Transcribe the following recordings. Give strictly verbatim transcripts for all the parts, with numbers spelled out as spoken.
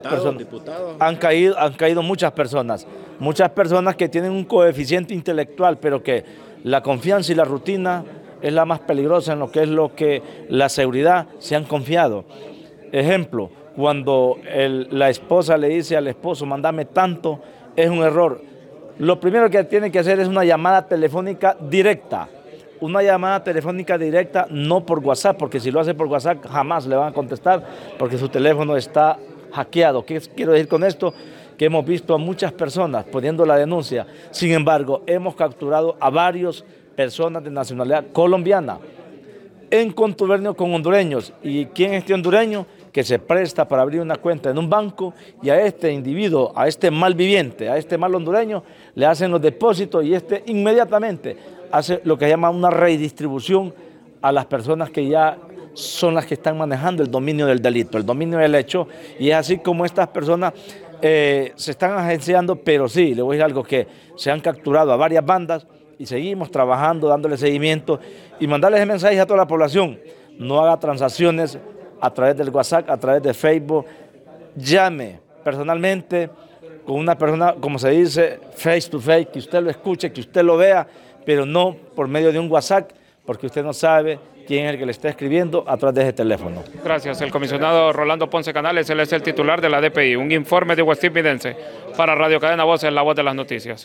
Personas, diputados. Han caído, han caído muchas personas, muchas personas que tienen un coeficiente intelectual, pero que la confianza y la rutina es la más peligrosa en lo que es lo que la seguridad se han confiado. Ejemplo, cuando el, la esposa le dice al esposo, mándame tanto, es un error. Lo primero que tiene que hacer es una llamada telefónica directa. Una llamada telefónica directa, no por WhatsApp, porque si lo hace por WhatsApp jamás le van a contestar, porque su teléfono está hackeado. ¿Qué quiero decir con esto? Que hemos visto a muchas personas poniendo la denuncia. Sin embargo, hemos capturado a varias personas de nacionalidad colombiana en contubernio con hondureños. ¿Y quién es este hondureño? Que se presta para abrir una cuenta en un banco y a este individuo, a este malviviente, a este mal hondureño, le hacen los depósitos y este inmediatamente hace lo que llama una redistribución a las personas que ya son las que están manejando el dominio del delito, el dominio del hecho, y es así como estas personas eh, se están agenciando, pero sí, le voy a decir algo, que se han capturado a varias bandas y seguimos trabajando, dándole seguimiento y mandarles mensajes a toda la población: no haga transacciones a través del WhatsApp, a través de Facebook, llame personalmente con una persona, como se dice, face to face, que usted lo escuche, que usted lo vea, pero no por medio de un WhatsApp, porque usted no sabe quién es el que le está escribiendo a través de ese teléfono. Gracias. El comisionado Rolando Ponce Canales, él es el titular de la D P I. Un informe de Westín Vidense para Radio Cadena Voces, la voz de las noticias.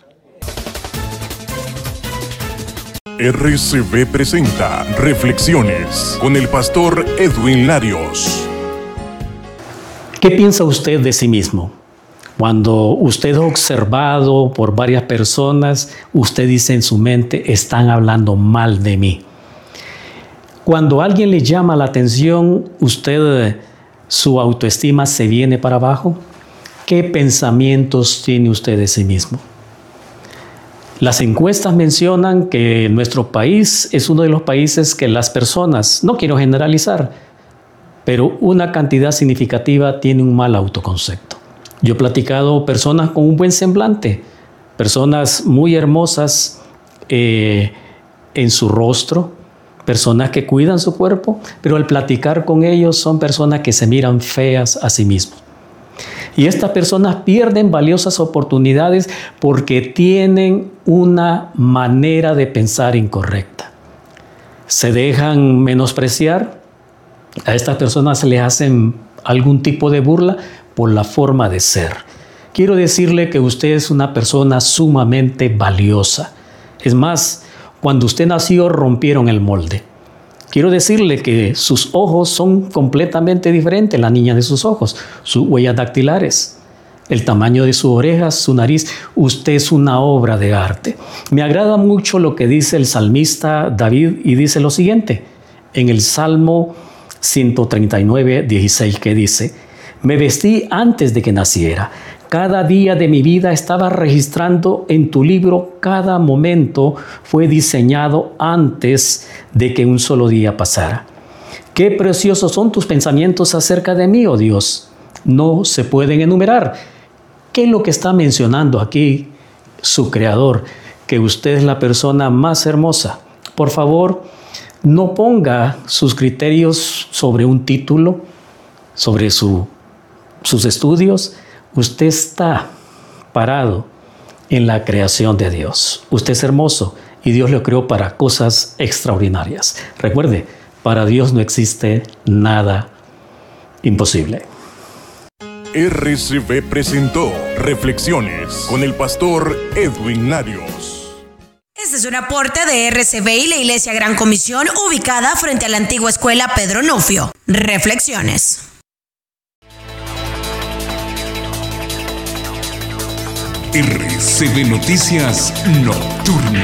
R C V presenta Reflexiones con el pastor Edwin Larios. ¿Qué piensa usted de sí mismo? Cuando usted es observado por varias personas, usted dice en su mente, están hablando mal de mí. Cuando alguien le llama la atención, usted, su autoestima se viene para abajo. ¿Qué pensamientos tiene usted de sí mismo? Las encuestas mencionan que nuestro país es uno de los países que las personas, no quiero generalizar, pero una cantidad significativa tiene un mal autoconcepto. Yo he platicado personas con un buen semblante, personas muy hermosas eh, en su rostro, personas que cuidan su cuerpo, pero al platicar con ellos son personas que se miran feas a sí mismos. Y estas personas pierden valiosas oportunidades porque tienen una manera de pensar incorrecta. Se dejan menospreciar, a estas personas se les hacen algún tipo de burla por la forma de ser. Quiero decirle que usted es una persona sumamente valiosa. Es más, cuando usted nació rompieron el molde. Quiero decirle que sus ojos son completamente diferentes, la niña de sus ojos, sus huellas dactilares, el tamaño de sus orejas, su nariz. Usted es una obra de arte. Me agrada mucho lo que dice el salmista David y dice lo siguiente, en el Salmo ciento treinta y nueve, dieciséis, que dice: me vestí antes de que naciera. Cada día de mi vida estaba registrando en tu libro. Cada momento fue diseñado antes de que un solo día pasara. Qué preciosos son tus pensamientos acerca de mí, oh Dios. No se pueden enumerar. ¿Qué es lo que está mencionando aquí su creador? Que usted es la persona más hermosa. Por favor, no ponga sus criterios sobre un título, sobre su, sus estudios. Usted está parado en la creación de Dios. Usted es hermoso y Dios lo creó para cosas extraordinarias. Recuerde, para Dios no existe nada imposible. R C V presentó Reflexiones con el pastor Edwin Larios. Este es un aporte de R C V y la Iglesia Gran Comisión, ubicada frente a la antigua escuela Pedro Nufio. Reflexiones. R C V Noticias Nocturno.